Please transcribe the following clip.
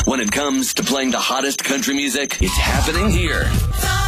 When it comes to playing the hottest country music, it's happening here.